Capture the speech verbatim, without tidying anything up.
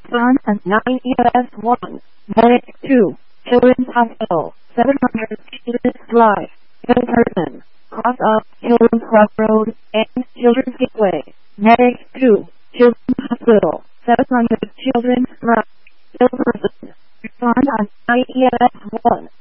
Respond on nine E M S one. Medic two. Children's Hospital, seven hundred Students Drive, in person, cross up Children's Crossroad, and Children's Gateway. Medic two. Children's Hospital, seven hundred Children's Drive, in person. Respond on nine E M S one.